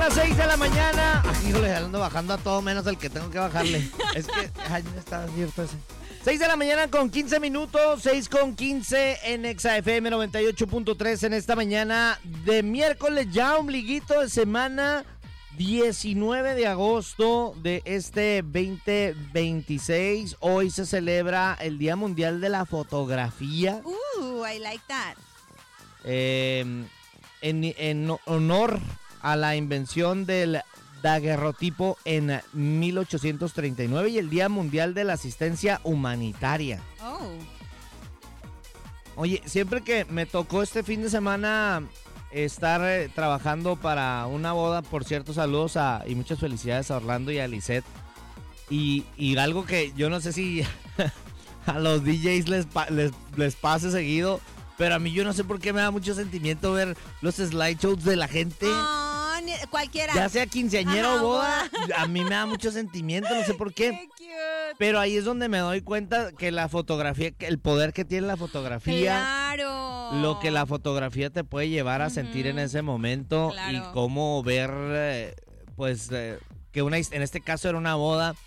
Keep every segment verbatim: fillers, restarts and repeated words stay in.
las seis de la mañana. Ay, híjole, ando bajando a todo menos el que tengo que bajarle. Es que, ay, no está abierto ese. seis de la mañana con quince minutos, seis con quince en Exa F M noventa y ocho punto tres en esta mañana de miércoles, ya ombliguito de semana, diecinueve de agosto de este veinte veintiséis. Hoy se celebra el Día Mundial de la Fotografía. Uh, I like that. Eh, en, en honor a la invención del daguerrotipo en mil ochocientos treinta y nueve y el Día Mundial de la Asistencia Humanitaria. Oh. Oye, siempre que me tocó este fin de semana estar eh, trabajando para una boda, por cierto, saludos a, y muchas felicidades a Orlando y a Lisette. Y, y algo que yo no sé si a los D Js les, les, les pase seguido, pero a mí yo no sé por qué me da mucho sentimiento ver los slideshows de la gente. Oh, cualquiera. Ya sea quinceañero Ajá, o boda, a mí me da mucho sentimiento, no sé por qué. Qué cute. Pero ahí es donde me doy cuenta que la fotografía, que el poder que tiene la fotografía, claro, lo que la fotografía te puede llevar a sentir en ese momento, claro, y cómo ver, eh, pues, eh, que una, en este caso era una boda,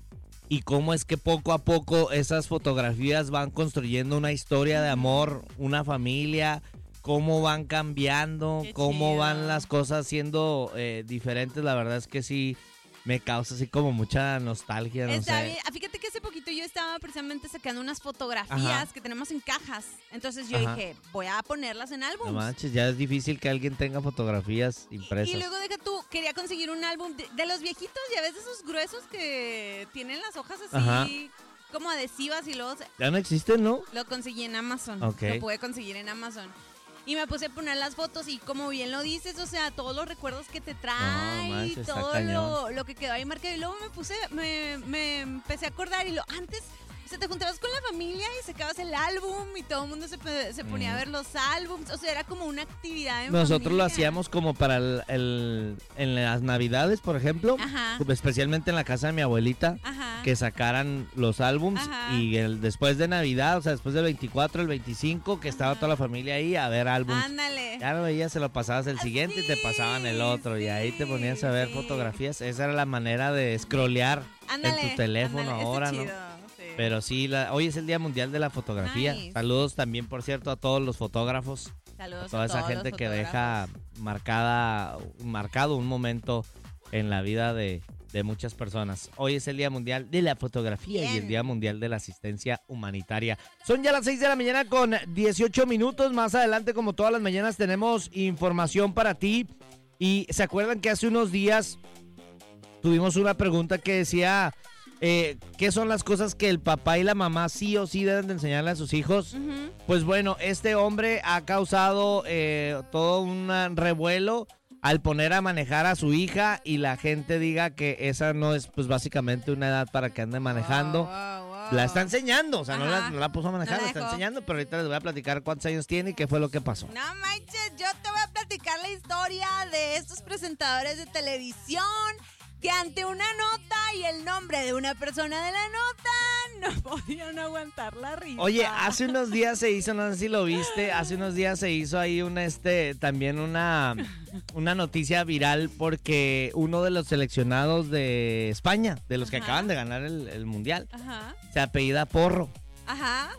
y cómo es que poco a poco esas fotografías van construyendo una historia de amor, una familia, cómo van cambiando, Qué cómo chido. van las cosas siendo eh, diferentes. La verdad es que sí me causa así como mucha nostalgia, no Está sé. bien. Fíjate que hace poquito yo estaba precisamente sacando unas fotografías Ajá. que tenemos en cajas. Entonces yo Ajá. dije, voy a ponerlas en álbums. No manches, ya es difícil que alguien tenga fotografías Y, impresas. y luego deja tú, quería conseguir un álbum de, de los viejitos, ya ves esos gruesos que tienen las hojas así Ajá. como adhesivas y luego se- Ya no existen, ¿no? lo conseguí en Amazon. Ok. Lo pude conseguir en Amazon. Y me puse a poner las fotos y como bien lo dices, o sea, todos los recuerdos que te trae, No, manches, está todo cañón. lo, lo que quedó ahí marcado. Y luego me puse, me, me empecé a acordar y lo antes, o sea, te juntabas con la familia y sacabas el álbum y todo el mundo se, pe- se ponía Mm. a ver los álbums. O sea, era como una actividad en Nosotros familia. lo hacíamos como para el, el- en las navidades, por ejemplo, Ajá. especialmente en la casa de mi abuelita, Ajá. que sacaran los álbums, Ajá. y el, después de Navidad, o sea, después del veinticuatro, el veinticinco, que estaba Ajá. toda la familia ahí a ver álbums. Ándale. Ya lo veías, se lo pasabas el siguiente y te Sí, pasaban el otro, y ahí te sí, ponías a ver sí. fotografías. Esa era la manera de scrollear Ándale. en tu teléfono ándale, está ahora, ¿no? chido, sí. Pero sí, la, hoy es el Día Mundial de la Fotografía. Nice. Saludos también, por cierto, a todos los fotógrafos, Saludos a toda a esa todos gente los que deja fotógrafos. marcada, marcado un momento en la vida de, de muchas personas. Hoy es el Día Mundial de la Fotografía y el Bien. Día Mundial de la Asistencia Humanitaria. Son ya las seis de la mañana con dieciocho minutos. Más adelante, como todas las mañanas, tenemos información para ti. Y ¿se acuerdan que hace unos días tuvimos una pregunta que decía... Eh, ¿qué son las cosas que el papá y la mamá sí o sí deben de enseñarle a sus hijos? Ujú. Pues bueno, este hombre ha causado eh, todo un revuelo al poner a manejar a su hija y la gente diga que esa no es pues básicamente una edad para que ande manejando. Wow, wow, wow. La está enseñando, o sea, no la, Ajá. no la puso a manejar, No la la está dejó. enseñando, pero ahorita les voy a platicar cuántos años tiene y qué fue lo que pasó. No manches, yo te voy a platicar la historia de estos presentadores de televisión que ante una nota y el nombre de una persona de la nota no podían aguantar la risa. Oye, hace unos días se hizo, no sé si lo viste, hace unos días se hizo ahí una, este, también una, una noticia viral porque uno de los seleccionados de España, de los que Ajá. acaban de ganar el, el Mundial, Ajá, se apellida Porro ajá,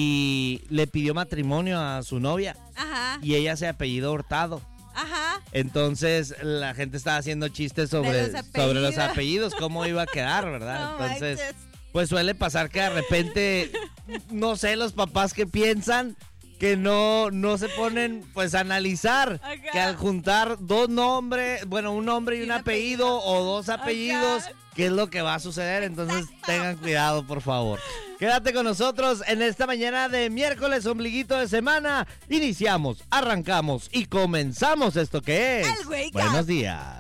y le pidió matrimonio a su novia ajá, y ella se apellidó Hurtado. ajá. Entonces la gente estaba haciendo chistes sobre, los sobre los apellidos. apellidos, cómo iba a quedar, ¿verdad? No Entonces... manches. Pues suele pasar que de repente, no sé, los papás que piensan que no, no se ponen pues a analizar Ajá. que al juntar dos nombres, bueno, un nombre y, Y un un apellido, apellido. o dos apellidos, Ajá. ¿qué es lo que va a suceder? Entonces Exacto. tengan cuidado, por favor. Quédate con nosotros en esta mañana de miércoles, ombliguito de semana. Iniciamos, arrancamos y comenzamos esto que es. El Wake Up. Buenos días.